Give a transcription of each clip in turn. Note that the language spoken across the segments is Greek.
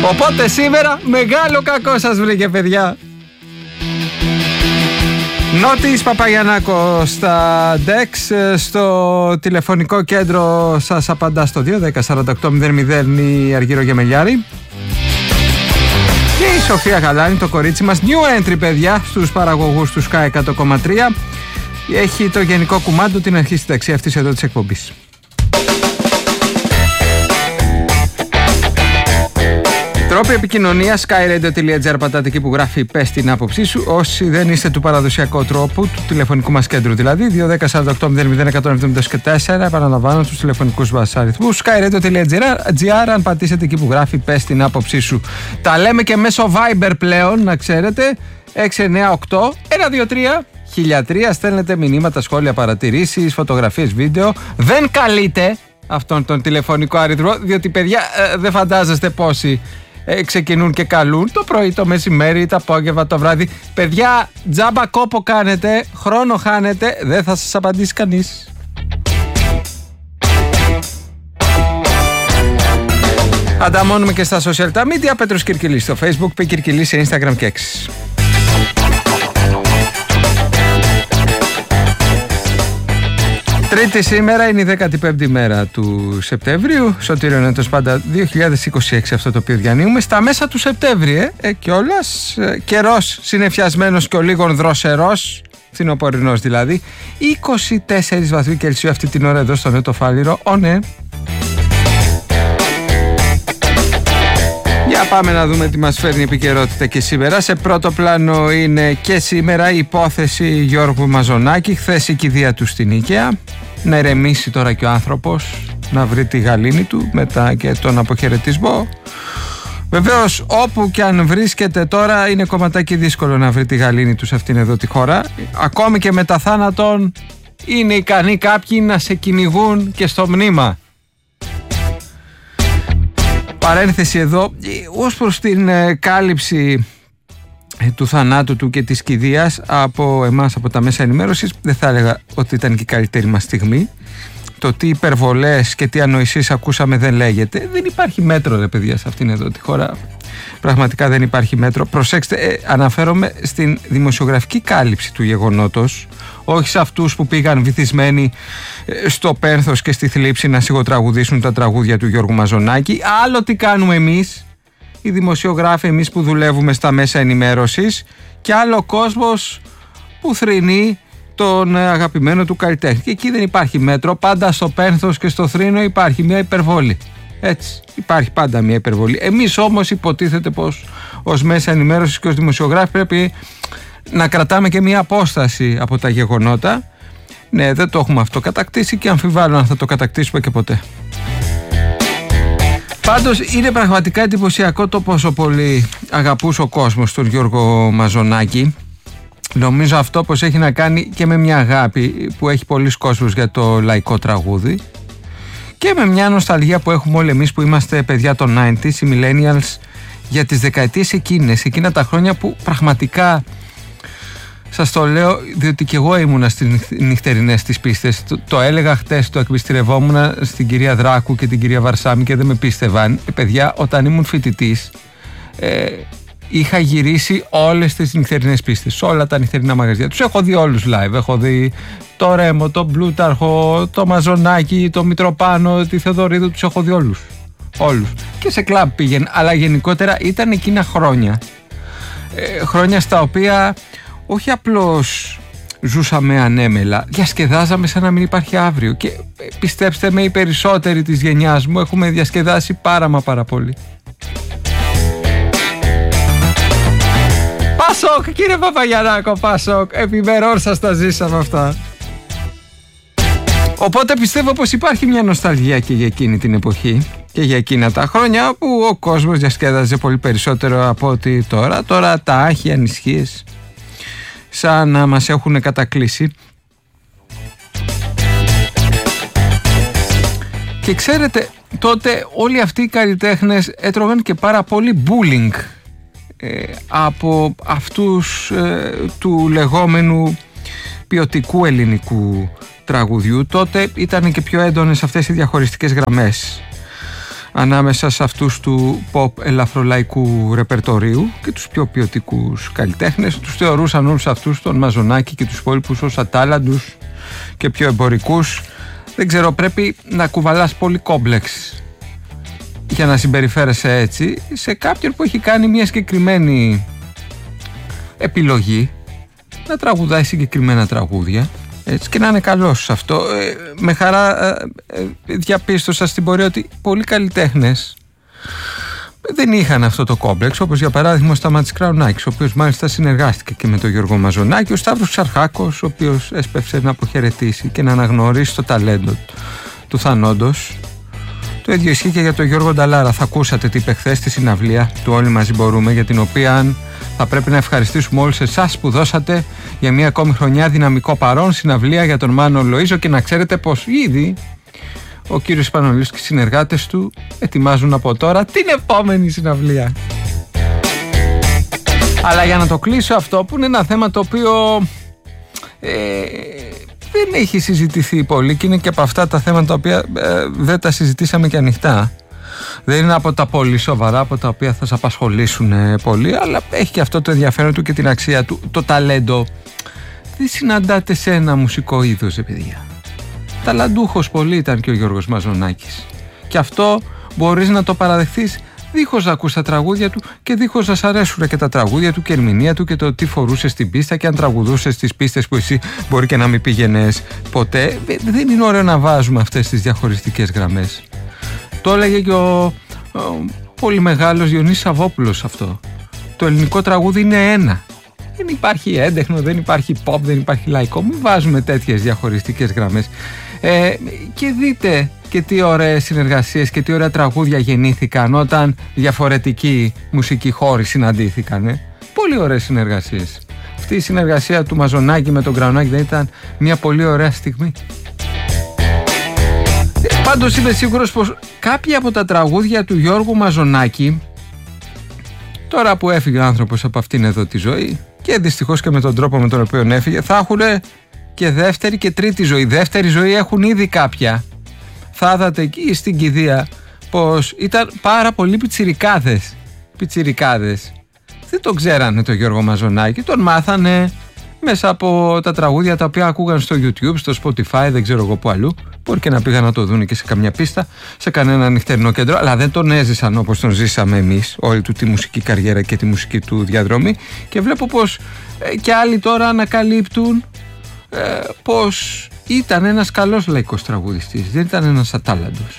Οπότε σήμερα μεγάλο κακό σας βρήκε, παιδιά. Νότης Παπαγιαννάκο στα DEX, στο τηλεφωνικό κέντρο σας απαντά στο 2-10-48-00 η Αργύρο Γεμελιάρη. Και η Σοφία Γαλάνη, το κορίτσι μας, new entry, παιδιά, στους παραγωγούς του Sky 100,3. Έχει το γενικό κουμάντο την αρχή στη ταξία αυτής εδώ της εκπομπής. Τρόποι επικοινωνίας, skyradio.gr, πατάτε εκεί που γράφει πες την άποψή σου. Όσοι δεν είστε του παραδοσιακού τρόπου, του τηλεφωνικού μας κέντρου δηλαδή, 2-10-48-00-174, επαναλαμβάνω τους τηλεφωνικούς μας αριθμούς, skyradio.gr, αν πατήσετε εκεί που γράφει πες την άποψή σου. Τα λέμε και μέσω Viber πλέον, να ξέρετε, 698-123-1003, στέλνετε μηνύματα, σχόλια, παρατηρήσεις, φωτογραφίες, βίντεο. Δεν καλείτε αυτόν τον τηλεφωνικό αριθμό, διότι, παιδιά, δεν φαντάζεστε πόσοι ξεκινούν και καλούν το πρωί, το μεσημέρι, το απόγευμα, το βράδυ. Παιδιά, τζάμπα κόπο κάνετε, χρόνο χάνετε, δεν θα σας απαντήσει κανείς. Ανταμώνουμε και στα social τα media. Πέτρος Κυρκυλής στο Facebook, Π. Κυρκυλής σε Instagram και X. Τρίτη σήμερα, είναι η 15η μέρα του Σεπτεμβρίου. Σωτήριο Νέτος πάντα 2026, αυτό το οποίο διανύουμε. Στα μέσα του Σεπτέμβρη, κιόλας. Καιρός συννεφιασμένος και ο λίγων δροσερός, φθινοπορεινός δηλαδή. 24 βαθμοί Κελσίου αυτή την ώρα εδώ στο Νότο Φάληρο. Ναι. Για πάμε να δούμε τι μας φέρνει η επικαιρότητα και σήμερα. Σε πρώτο πλάνο είναι και σήμερα η υπόθεση Γιώργου Μαζονάκη. Χθες η κηδεία του στην Νίκαια. Να ηρεμήσει τώρα και ο άνθρωπος, να βρει τη γαλήνη του μετά και τον αποχαιρετισμό. Βεβαίως, όπου και αν βρίσκεται τώρα, είναι κομματάκι δύσκολο να βρει τη γαλήνη του σε αυτήν εδώ τη χώρα. Ακόμη και μετά θάνατον είναι ικανοί κάποιοι να σε κυνηγούν και στο μνήμα. Παρένθεση εδώ, ως προς την κάλυψη του θανάτου του και της κηδείας από εμάς, από τα μέσα ενημέρωσης, δεν θα έλεγα ότι ήταν και η καλύτερη μας στιγμή. Το τι υπερβολές και τι ανοησίες ακούσαμε δεν λέγεται. Δεν υπάρχει μέτρο, ρε παιδιά, σε αυτήν εδώ τη χώρα. Πραγματικά δεν υπάρχει μέτρο. Προσέξτε, αναφέρομαι στην δημοσιογραφική κάλυψη του γεγονότος, όχι σε αυτούς που πήγαν βυθισμένοι στο πένθος και στη θλίψη να σιγοτραγουδήσουν τα τραγούδια του Γιώργου Μαζονάκη. Άλλο τι κάνουμε εμείς, οι δημοσιογράφοι, εμείς που δουλεύουμε στα μέσα ενημέρωσης, και άλλο κόσμος που θρηνεί τον αγαπημένο του καλλιτέχνη. Και εκεί δεν υπάρχει μέτρο. Πάντα στο πένθος και στο θρήνο υπάρχει μια υπερβολή. Έτσι, υπάρχει πάντα μια υπερβολή. Εμείς όμως υποτίθεται πως ως μέσα ενημέρωσης και ως δημοσιογράφοι πρέπει να κρατάμε και μια απόσταση από τα γεγονότα. Ναι, δεν το έχουμε αυτό κατακτήσει και αμφιβάλλω αν θα το κατακτήσουμε και ποτέ. Πάντως είναι πραγματικά εντυπωσιακό το πόσο πολύ αγαπούσε ο κόσμος τον Γιώργο Μαζονάκη. Νομίζω αυτό πως έχει να κάνει και με μια αγάπη που έχει πολλοί κόσμος για το λαϊκό τραγούδι και με μια νοσταλγία που έχουμε όλοι εμείς που είμαστε παιδιά των 90s, οι millennials, για τις δεκαετίες εκείνα τα χρόνια που πραγματικά, σας το λέω διότι και εγώ ήμουνα στις νυχτερινές τις πίστες. Το έλεγα χτες, το εκμυστηρευόμουν στην κυρία Δράκου και την κυρία Βαρσάμι και δεν με πίστευαν. Παιδιά, όταν ήμουν φοιτητής, είχα γυρίσει όλες τις νυχτερινές πίστες, όλα τα νυχτερινά μαγαζιά. Τους έχω δει όλους live. Έχω δει το Ρέμο, το Μπλούταρχο, το Μαζονάκη, το Μητροπάνο, τη Θεοδωρίδου. Τους έχω δει όλους. Και σε κλαμπ πήγαινε. Αλλά γενικότερα ήταν εκείνα χρόνια. Χρόνια στα οποία όχι απλώς ζούσαμε ανέμελα, διασκεδάζαμε σαν να μην υπάρχει αύριο. Και πιστέψτε με, οι περισσότεροι της γενιάς μου έχουμε διασκεδάσει πάρα πολύ. Πασόκ, κύριε Παπαγιαννάκο, Πασόκ. Επιμερών σας τα ζήσαμε αυτά. Οπότε πιστεύω πως υπάρχει μια νοσταλγία και για εκείνη την εποχή και για εκείνα τα χρόνια που ο κόσμος διασκέδαζε πολύ περισσότερο από ότι τώρα. Τώρα τα άχη ανισχύες σαν να μας έχουν κατακλείσει. Και ξέρετε, τότε όλοι αυτοί οι καλλιτέχνες έτρωγαν και πάρα πολύ bullying από αυτούς του λεγόμενου ποιοτικού ελληνικού τραγουδιού. Τότε ήταν και πιο έντονες αυτές οι διαχωριστικές γραμμές. ανάμεσα σε αυτούς του pop ελαφρολαϊκού ρεπερτορίου και τους πιο ποιοτικούς καλλιτέχνες. Τους θεωρούσαν όλους αυτούς, τον Μαζονάκη και τους υπόλοιπους, ως ατάλλαντους και πιο εμπορικούς. Δεν ξέρω, πρέπει να κουβαλάς πολύ κόμπλεξ για να συμπεριφέρεσαι έτσι σε κάποιον που έχει κάνει μια συγκεκριμένη επιλογή να τραγουδάει συγκεκριμένα τραγούδια, έτσι, και να είναι καλός σε αυτό. Με χαρά διαπίστωσα στην πορεία ότι πολλοί καλλιτέχνες δεν είχαν αυτό το κόμπλεξ, όπως για παράδειγμα ο Σταμάτης Κραουνάκης, ο οποίος μάλιστα συνεργάστηκε και με τον Γιώργο Μαζονάκη, ο Σταύρος Ξαρχάκος, ο οποίος έσπευσε να αποχαιρετήσει και να αναγνωρίσει το ταλέντο του θανόντος. Το ίδιο ισχύει και για τον Γιώργο Νταλάρα. Θα ακούσατε τι είπε χθες στη συναυλία του Όλοι Μαζί Μπορούμε, για την οποία θα πρέπει να ευχαριστήσουμε όλους εσάς που δώσατε για μια ακόμη χρονιά δυναμικό παρόν συναυλία για τον Μάνο Λοΐζο, και να ξέρετε πως ήδη ο κύριος Πανολίος και οι συνεργάτες του ετοιμάζουν από τώρα την επόμενη συναυλία. Αλλά για να το κλείσω αυτό, που είναι ένα θέμα το οποίο δεν έχει συζητηθεί πολύ και είναι και από αυτά τα θέματα τα οποία δεν τα συζητήσαμε και ανοιχτά. Δεν είναι από τα πολύ σοβαρά, από τα οποία θα σας απασχολήσουν πολύ, αλλά έχει και αυτό το ενδιαφέρον του και την αξία του. Το ταλέντο δεν συναντάται σε ένα μουσικό είδος, παιδιά. Ταλαντούχος πολύ ήταν και ο Γιώργος Μαζονάκης. Και αυτό μπορείς να το παραδεχθείς δίχως να ακούς τα τραγούδια του και δίχως να σ' αρέσουν και τα τραγούδια του και η ερμηνεία του και το τι φορούσε στην πίστα και αν τραγουδούσε στις πίστες που εσύ μπορεί και να μην πήγαινες ποτέ. Δεν είναι ωραίο να βάζουμε αυτές τις διαχωριστικές γραμμές. Το έλεγε και ο πολύ μεγάλος Διονύσης Σαββόπουλος αυτό. Το ελληνικό τραγούδι είναι ένα. Δεν υπάρχει έντεχνο, δεν υπάρχει pop, δεν υπάρχει λαϊκό. Μην βάζουμε τέτοιες διαχωριστικές γραμμές. Και δείτε και τι ωραίες συνεργασίες και τι ωραία τραγούδια γεννήθηκαν όταν διαφορετικοί μουσικοί χώροι συναντήθηκαν. Πολύ ωραίες συνεργασίες. Αυτή η συνεργασία του Μαζονάκη με τον Κραουνάκη δεν ήταν μια πολύ ωραία στιγμή? Πάντως είμαι σίγουρος πως κάποια από τα τραγούδια του Γιώργου Μαζονάκη, τώρα που έφυγε ο άνθρωπος από αυτήν εδώ τη ζωή και δυστυχώς και με τον τρόπο με τον οποίο έφυγε, θα έχουν και δεύτερη και τρίτη ζωή. Δεύτερη ζωή έχουν ήδη κάποια. Θα είδατε εκεί στην κηδεία πως ήταν πάρα πολλοί πιτσιρικάδες. Δεν τον ξέρανε τον Γιώργο Μαζονάκη, τον μάθανε μέσα από τα τραγούδια τα οποία ακούγαν στο YouTube, στο Spotify, δεν ξέρω εγώ που αλλού. Μπορεί και να πήγαν να το δουν και σε καμιά πίστα, σε κανένα νυχτερινό κέντρο, αλλά δεν τον έζησαν όπως τον ζήσαμε εμείς, όλη του τη μουσική καριέρα και τη μουσική του διαδρομή. Και βλέπω πως και άλλοι τώρα ανακαλύπτουν πως ήταν ένας καλός λαϊκός τραγουδιστής, δεν ήταν ένας ατάλλαντος.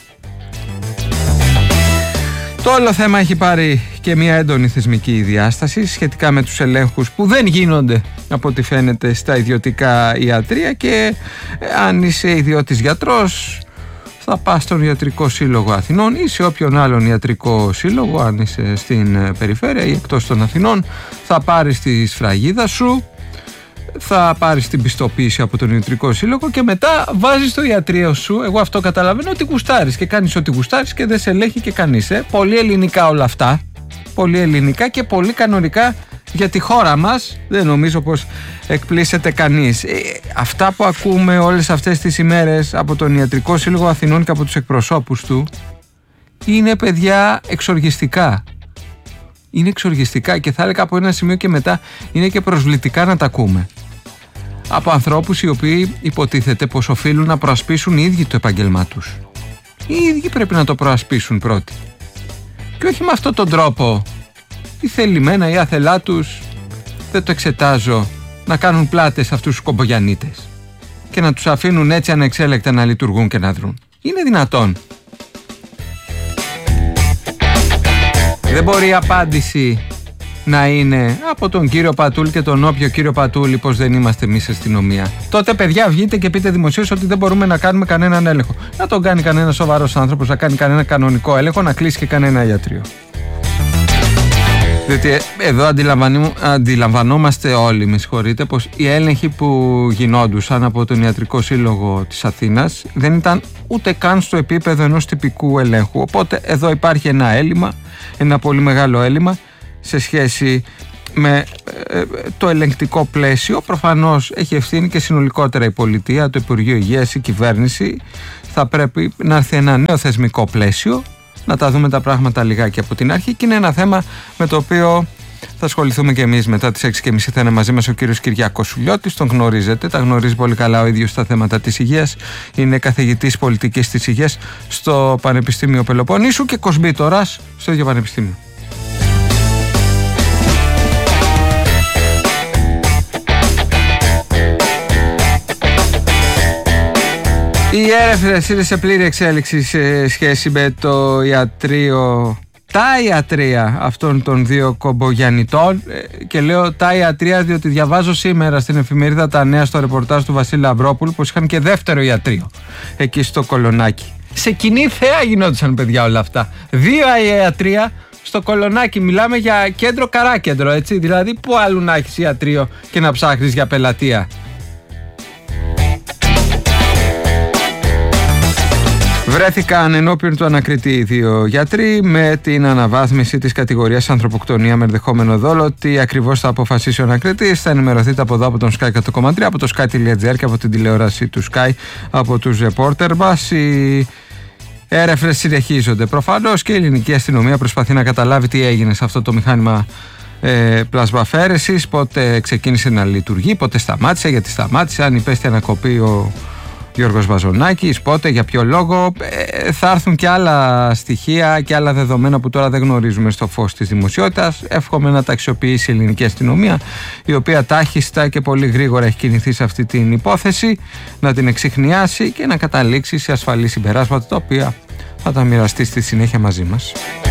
Το όλο θέμα έχει πάρει και μια έντονη θεσμική διάσταση σχετικά με τους ελέγχους που δεν γίνονται από ό,τι φαίνεται στα ιδιωτικά ιατρεία, και αν είσαι ιδιώτης γιατρός θα πας στον Ιατρικό Σύλλογο Αθηνών ή σε όποιον άλλον ιατρικό σύλλογο, αν είσαι στην περιφέρεια ή εκτός των Αθηνών, θα πάρεις τη σφραγίδα σου, θα πάρεις την πιστοποίηση από τον Ιατρικό Σύλλογο και μετά βάζεις το ιατρείο σου. Εγώ αυτό καταλαβαίνω, ότι γουστάρεις και κάνεις ό,τι γουστάρεις και δεν σε ελέγχει και κανείς. Πολύ ελληνικά όλα αυτά. Πολύ ελληνικά και πολύ κανονικά για τη χώρα μας. Δεν νομίζω πως εκπλήσεται κανείς. Αυτά που ακούμε όλες αυτές τις ημέρες από τον Ιατρικό Σύλλογο Αθηνών και από τους εκπροσώπους του είναι, παιδιά, εξοργιστικά. Είναι εξοργιστικά και θα έλεγα από ένα σημείο και μετά είναι και προσβλητικά να τα ακούμε. Από ανθρώπους οι οποίοι υποτίθεται πως οφείλουν να προασπίσουν οι ίδιοι το επαγγελμά τους. Οι ίδιοι πρέπει να το προασπίσουν πρώτοι. Και όχι με αυτόν τον τρόπο, ή θελημένα ή άθελά τους, δεν το εξετάζω, να κάνουν πλάτες αυτούς τους κομπογιανίτες και να τους αφήνουν έτσι ανεξέλεκτα να λειτουργούν και να δρουν. Είναι δυνατόν? Δεν μπορεί η απάντηση να είναι από τον κύριο Πατούλη και τον όποιο κύριο Πατούλη πως δεν είμαστε εμείς αστυνομία. Τότε, παιδιά, βγείτε και πείτε δημοσίως ότι δεν μπορούμε να κάνουμε κανέναν έλεγχο. Να τον κάνει κανένα σοβαρός άνθρωπος, να κάνει κανένα κανονικό έλεγχο, να κλείσει και κανένα ιατρείο. Διότι εδώ αντιλαμβανόμαστε όλοι, με συγχωρείτε, πως οι έλεγχοι που γινόντουσαν από τον Ιατρικό Σύλλογο της Αθήνας δεν ήταν ούτε καν στο επίπεδο ενός τυπικού ελέγχου. Οπότε εδώ υπάρχει ένα έλλειμμα, ένα πολύ μεγάλο έλλειμμα σε σχέση με το ελεγκτικό πλαίσιο. Προφανώς έχει ευθύνη και συνολικότερα η πολιτεία, το Υπουργείο Υγείας, η κυβέρνηση. Θα πρέπει να έρθει ένα νέο θεσμικό πλαίσιο να τα δούμε τα πράγματα λιγάκι από την αρχή, και είναι ένα θέμα με το οποίο θα ασχοληθούμε και εμείς μετά τις 6.30. Θα είναι μαζί μας ο κύριος Κυριάκος Σουλιώτης, τον γνωρίζετε, τα γνωρίζει πολύ καλά ο ίδιος στα θέματα της υγείας. Είναι καθηγητής πολιτικής της υγείας στο Πανεπιστήμιο Πελοποννήσου και κοσμήτορας στο ίδιο πανεπιστήμιο. Οι έρευνες είναι σε πλήρη εξέλιξη σε σχέση με το ιατρείο, τα ιατρεία αυτών των δύο κομπογιαννιτών, και λέω τα ιατρεία διότι διαβάζω σήμερα στην εφημερίδα Τα Νέα στο ρεπορτάζ του Βασίλη Λαμπρόπουλου πως είχαν και δεύτερο ιατρείο εκεί στο Κολονάκι. Σε κοινή θέα γινόντουσαν, παιδιά, όλα αυτά. Δύο ιατρεία στο Κολονάκι. Μιλάμε για κέντρο καράκεντρο, έτσι. Δηλαδή, πού άλλου να έχεις ιατρείο και να ψάχνεις για πελατεία. Βρέθηκαν ενώπιον του ανακριτή δύο γιατροί με την αναβάθμιση της κατηγορίας ανθρωποκτονία με ενδεχόμενο δόλο. Τι ακριβώς θα αποφασίσει ο ανακριτής θα ενημερωθείτε από εδώ, από τον Sky 100,3, από το Sky.gr και από την τηλεόραση του Sky, από τους ρεπόρτερ μας. Οι έρευνες συνεχίζονται. Προφανώς και η ελληνική αστυνομία προσπαθεί να καταλάβει τι έγινε σε αυτό το μηχάνημα πλασμαφαίρεσης, πότε ξεκίνησε να λειτουργεί, πότε σταμάτησε, γιατί σταμάτησε, αν υπέστη ανακοπή ο Γιώργος Μαζονάκης, πότε, για ποιο λόγο. Θα έρθουν και άλλα στοιχεία και άλλα δεδομένα που τώρα δεν γνωρίζουμε στο φως της δημοσιότητας. Εύχομαι να τα αξιοποιήσει η ελληνική αστυνομία, η οποία τάχιστα και πολύ γρήγορα έχει κινηθεί σε αυτή την υπόθεση, να την εξιχνιάσει και να καταλήξει σε ασφαλή συμπεράσματα, τα οποία θα τα μοιραστεί στη συνέχεια μαζί μας.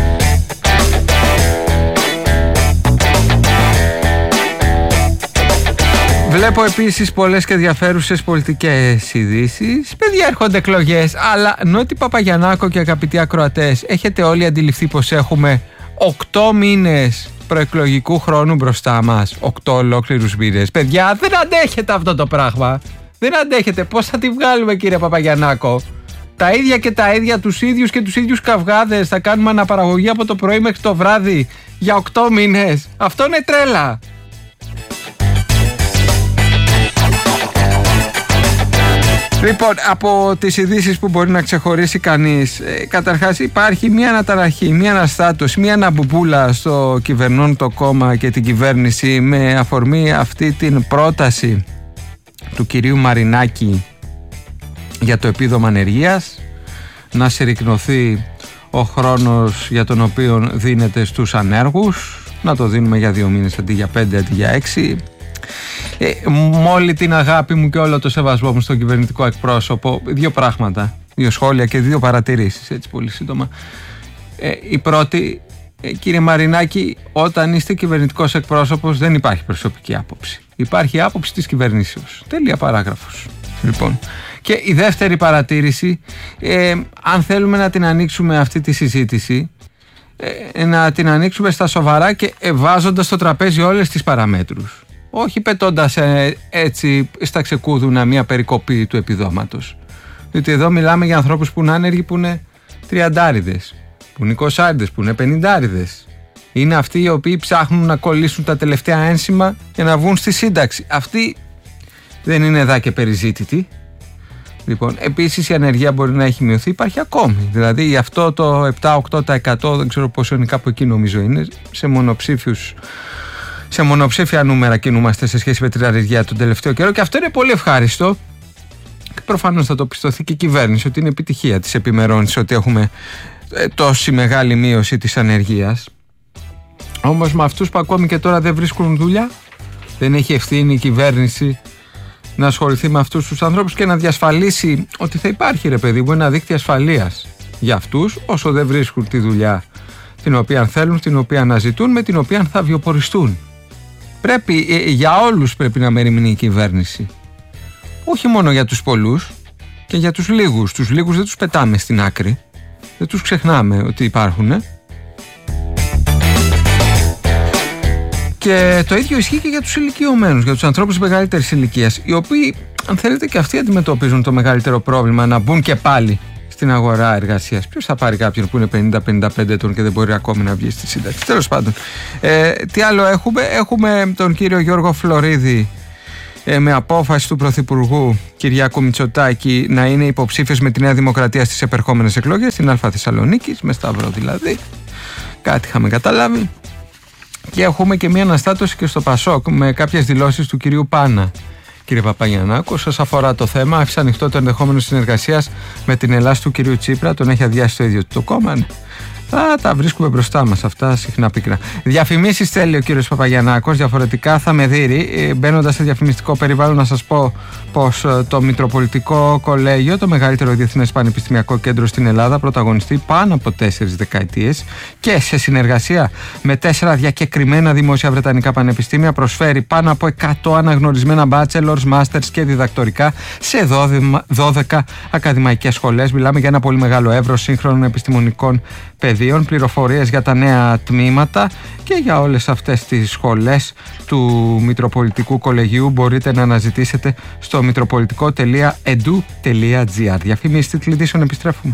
Βλέπω επίσης πολλές και ενδιαφέρουσες πολιτικές ειδήσεις. Παιδιά, έρχονται εκλογές, αλλά Νότι Παπαγιαννάκο και αγαπητοί ακροατές, έχετε όλοι αντιληφθεί πως έχουμε 8 μήνες προεκλογικού χρόνου μπροστά μας. 8 ολόκληρους μήνες. Παιδιά, δεν αντέχετε αυτό το πράγμα. Δεν αντέχετε. Πώς θα τη βγάλουμε, κύριε Παπαγιαννάκο? Τα ίδια και τα ίδια, τους ίδιους και τους ίδιους καυγάδες θα κάνουμε αναπαραγωγή από το πρωί μέχρι το βράδυ για 8 μήνες. Αυτό είναι τρέλα. Λοιπόν, από τις ειδήσεις που μπορεί να ξεχωρίσει κανείς, καταρχάς υπάρχει μια αναταραχή, μια αναστάτωση, μια αναμπουπούλα στο κυβερνών το κόμμα και την κυβέρνηση με αφορμή αυτή την πρόταση του κυρίου Μαρινάκη για το επίδομα ανεργίας, να συρρικνωθεί ο χρόνος για τον οποίο δίνεται στους ανέργους, να το δίνουμε για 2 μήνες αντί για 5, αντί για 6. Με όλη την αγάπη μου και όλο το σεβασμό μου στον κυβερνητικό εκπρόσωπο, δύο πράγματα, δύο σχόλια και δύο παρατηρήσεις, έτσι πολύ σύντομα. Η πρώτη, κύριε Μαρινάκη, όταν είστε κυβερνητικός εκπρόσωπος δεν υπάρχει προσωπική άποψη. Υπάρχει άποψη της κυβερνήσεως. Τέλεια παράγραφος. Λοιπόν. Και η δεύτερη παρατήρηση, αν θέλουμε να την ανοίξουμε αυτή τη συζήτηση, να την ανοίξουμε στα σοβαρά και βάζοντας στο τραπέζι όλες τις παραμέτρους. Όχι πετώντας έτσι στα ξεκούδουνα μια περικοπή του επιδόματος. Διότι εδώ μιλάμε για ανθρώπους που είναι άνεργοι, που είναι 30άριδες, που είναι 20άριδες, που είναι 50άριδες. Είναι αυτοί οι οποίοι ψάχνουν να κολλήσουν τα τελευταία ένσημα για να βγουν στη σύνταξη. Αυτοί δεν είναι εδώ και περιζήτητοι. Λοιπόν, επίσης η ανεργία μπορεί να έχει μειωθεί, υπάρχει ακόμη. Δηλαδή αυτό το 7-8%, δεν ξέρω πόσο είναι, κάπου εκεί νομίζω είναι, σε μονοψήφια νούμερα κινούμαστε σε σχέση με την ανεργία τον τελευταίο καιρό, και αυτό είναι πολύ ευχάριστο. Και προφανώς θα το πιστωθεί και η κυβέρνηση ότι είναι επιτυχία της επιμερώνησης ότι έχουμε τόση μεγάλη μείωση της ανεργίας. Όμως με αυτούς που ακόμη και τώρα δεν βρίσκουν δουλειά, δεν έχει ευθύνη η κυβέρνηση να ασχοληθεί με αυτούς τους ανθρώπους και να διασφαλίσει ότι θα υπάρχει, ρε παιδί μου, ένα δίκτυο ασφαλείας για αυτούς όσο δεν βρίσκουν τη δουλειά την οποία θέλουν, την οποία αναζητούν, με την οποία θα βιοποριστούν. Πρέπει, για όλους πρέπει να μεριμνεί η κυβέρνηση. Όχι μόνο για τους πολλούς, και για τους λίγους. Τους λίγους δεν τους πετάμε στην άκρη. Δεν τους ξεχνάμε ότι υπάρχουν. Και το ίδιο ισχύει και για τους ηλικιωμένους, για τους ανθρώπους μεγαλύτερης ηλικίας, οι οποίοι, αν θέλετε, και αυτοί αντιμετωπίζουν το μεγαλύτερο πρόβλημα να μπουν και πάλι στην αγορά εργασίας. Ποιος θα πάρει κάποιον που είναι 50-55 ετών και δεν μπορεί ακόμη να βγει στη σύνταξη? Τέλος πάντων. Τι άλλο έχουμε? Έχουμε τον κύριο Γιώργο Φλωρίδη, με απόφαση του Πρωθυπουργού Κυριάκου Μητσοτάκη να είναι υποψήφιος με τη Νέα Δημοκρατία στις επερχόμενες εκλογές, στην Α Θεσσαλονίκης, με Σταύρο δηλαδή. Κάτι είχαμε καταλάβει. Και έχουμε και μια αναστάτωση και στο Πασόκ με κάποιες δηλώσεις του κυρίου Πάνα. Κύριε Παπαγιαννάκου, όσον αφορά το θέμα, άφησε ανοιχτό το ενδεχόμενο συνεργασίας με την Ελλάδα του κυρίου Τσίπρα, τον έχει αδειάσει το ίδιο το κόμμα. Τα βρίσκουμε μπροστά μας αυτά συχνά πίκρα. Διαφημίσεις θέλει ο κύριος Παπαγιαννάκος, διαφορετικά θα με δείρει. Μπαίνοντας σε διαφημιστικό περιβάλλον, να σας πω πως το Μητροπολιτικό Κολέγιο, το μεγαλύτερο διεθνές πανεπιστημιακό κέντρο στην Ελλάδα, πρωταγωνιστεί πάνω από 4 δεκαετίες και σε συνεργασία με 4 διακεκριμένα δημόσια βρετανικά πανεπιστήμια προσφέρει πάνω από 100 αναγνωρισμένα bachelors, masters και διδακτορικά σε 12 ακαδημαϊκές σχολές. Μιλάμε για ένα πολύ μεγάλο εύρος σύγχρονων επιστημονικών πεδίων, πληροφορίες για τα νέα τμήματα και για όλες αυτές τις σχολές του Μητροπολιτικού Κολεγίου μπορείτε να αναζητήσετε στο mitropolitiko.edu.gr. Διαφήμιση τίτλων, επιστρέφουμε.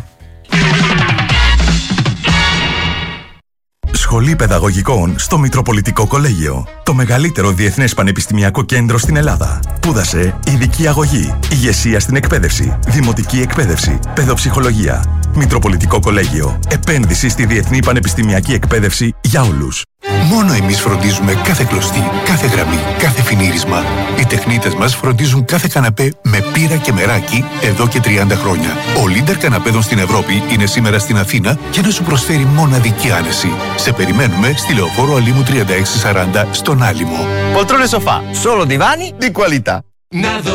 Σχολή Παιδαγωγικών στο Μητροπολιτικό Κολέγιο. Το μεγαλύτερο διεθνές πανεπιστημιακό κέντρο στην Ελλάδα. Πούδασε, ειδική αγωγή, ηγεσία στην εκπαίδευση, δημοτική εκπαίδευση, παιδοψυχολογία. Μητροπολιτικό Κολέγιο. Επένδυση στη διεθνή πανεπιστημιακή εκπαίδευση για όλους. Μόνο εμείς φροντίζουμε κάθε κλωστή, κάθε γραμμή, κάθε φινίρισμα. Οι τεχνίτες μας φροντίζουν κάθε καναπέ με πύρα και μεράκι εδώ και 30 χρόνια. Ο Λίντερ καναπέδων στην Ευρώπη είναι σήμερα στην Αθήνα για να σου προσφέρει μοναδική άνεση. Σε περιμένουμε στη Λεωφόρο Αλήμου 3640 στον Άλυμο. Poltrone sofà, solo divani di qualità.